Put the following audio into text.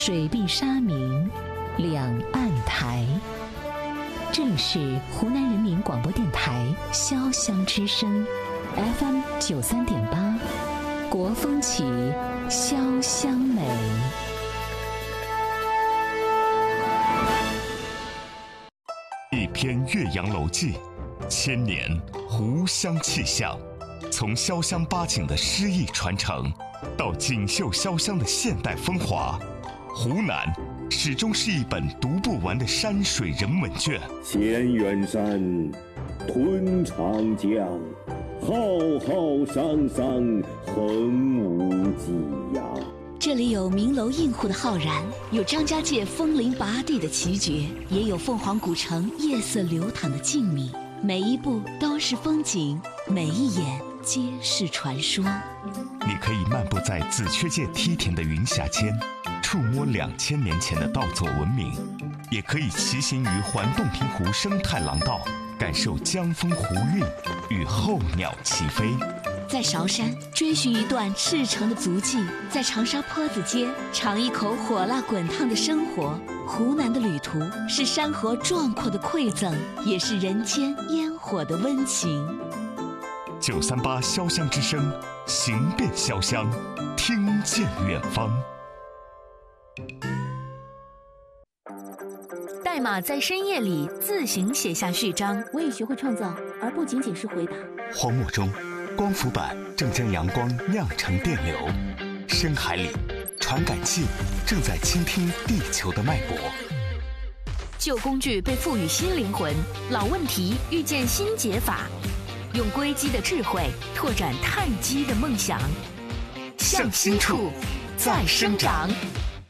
水碧沙明，两岸台。这里是湖南人民广播电台潇湘之声 FM 93.8，国风起，潇湘美。 一篇《岳阳楼记》，千年湖湘气象。从潇湘八景的诗意传承，到锦绣潇湘的现代风华，湖南始终是一本读不完的山水人文卷。 千远山，吞长江，浩浩汤汤，横无际呀。 这里有名楼映户的浩然，有张家界枫林拔地的奇绝，也有凤凰古城夜色流淌的静谧。每一步都是风景，每一眼皆是传说。 你可以漫步在紫雀界梯田的云霞间，触摸2000年前的稻作文明；也可以骑行于环洞庭湖生态廊道，感受江风湖韵与候鸟齐飞。 在韶山追寻一段赤诚的足迹，在长沙坡子街尝一口火辣滚烫的生活。湖南的旅途是山河壮阔的馈赠，也是人间烟火的温情。 938潇湘之声，行遍潇湘，听见远方。 代码在深夜里自行写下序章。 我已学会创造，而不仅仅是回答。 荒漠中，光伏板正将阳光酿成电流；深海里，传感器正在倾听地球的脉搏。 旧工具被赋予新灵魂，老问题遇见新解法。用硅基的智慧拓展碳基的梦想，向心处再生长。